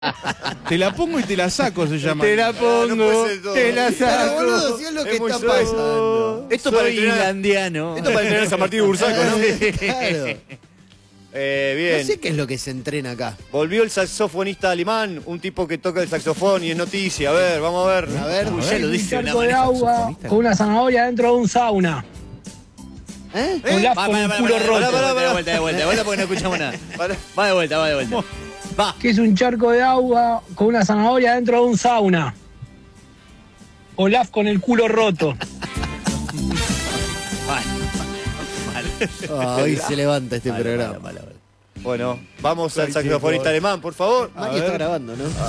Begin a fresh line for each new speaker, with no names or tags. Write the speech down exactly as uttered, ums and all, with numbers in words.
Te la pongo y te la saco, se llama.
Te la pongo,
no
te la saco.
Pero boludo, si es lo que
Es muy
está
suave.
pasando.
Esto
Soy
para entrenar,
islandiano.
esto para entrenar a San Martín de Bursaco, ¿no?
Claro.
Eh, bien.
No sé qué es lo que se entrena acá.
Volvió el saxofonista alemán, un tipo que toca el saxofón y es noticia. A ver, vamos a ver.
A ver.
Uy, ya lo
Un
dice de una
charco de
manera
agua
saxofonista.
con una zanahoria dentro de un sauna.
¿Eh?
Olaf
Va,
con
para,
el
para,
culo
para,
roto.
para,
Pará, pará,
de vuelta, de vuelta, de vuelta porque no escuchamos nada.
Pará.
Va de vuelta, va de vuelta. Va.
Que es un charco de agua con una zanahoria dentro de un sauna. Olaf con el culo roto.
Ah, hoy se levanta este
Vale,
programa.
vale, vale, vale.
Bueno, vamos al
Tranquilo.
saxofonista alemán, por favor.
Maki está grabando, ¿no?